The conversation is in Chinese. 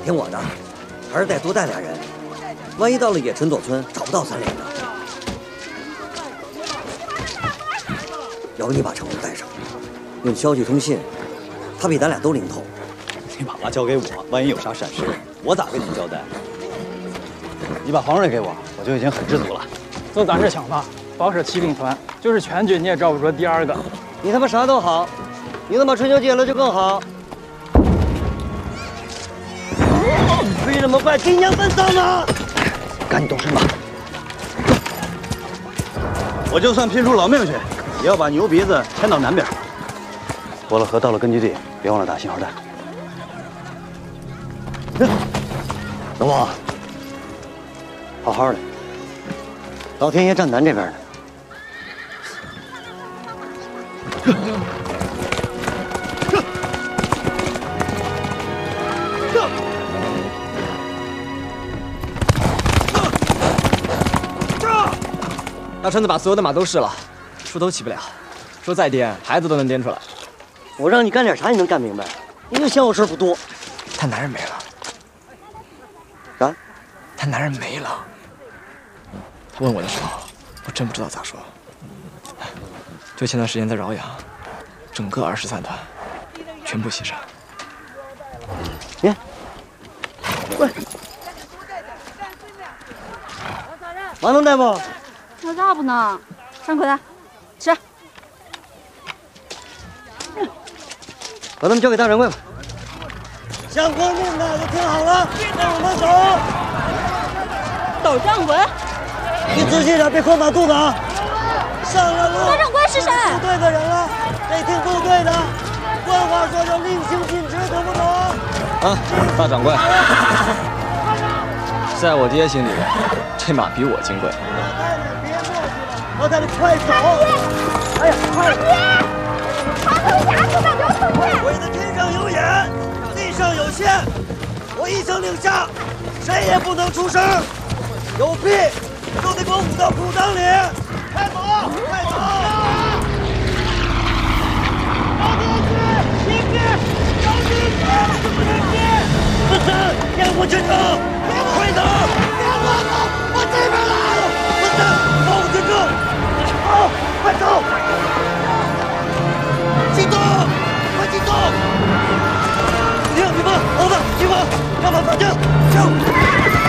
听我的，还是得多带俩人，万一到了野陈左村找不到三连呢？要不你把程红带上，用消息通信，他比咱俩都灵通。 你把妈交给我，万一有啥闪失，我咋跟你交代？你把黄瑞给我，我就已经很知足了。 就咱这想法，保守骑兵团，就是全军你也招不着第二个。 你他妈啥都好，你他妈春秋接了就更好。为什么快今年奔丧呢？ 赶紧动身吧！我就算拼出老命去，也要把牛鼻子牵到南边。过了河，到了根据地，别忘了打信号弹。 龙王，好好的，老天爷站南这边呢。 大川子把所有的马都试了，树都起不了，说再颠，孩子都能颠出来。 我让你干点啥，你能干明白？你就嫌我事儿不多。 他男人没了。 啥？ 他男人没了。他问我的时候，我真不知道咋说。就前段时间在饶阳，整个23团全部牺牲。 你，喂，马能带不？ 那咋不能？上口袋，吃。 把他们交给大掌柜吧。想活命的都听好了，跟我们走。 董掌柜， 你仔细点，别磕马肚子啊！上了路。 大掌柜是谁？ 部队的人了，得听部队的。官话说叫令行禁止，懂不懂？ 啊，大掌柜，在我爹心里，这马比我金贵。 老太太，快走！哎呀，快！ 长头牙子的刘同志， 为了天上有眼，地上有线，我一声令下，谁也不能出声，有屁都得给我捂到裤裆里！快走，快走！子弹，掩护军长，快走！别乱走，我这边来！子弹，保护军长，好，快走！进攻，快进攻！停，你们，猴子，集合，让马放枪，走！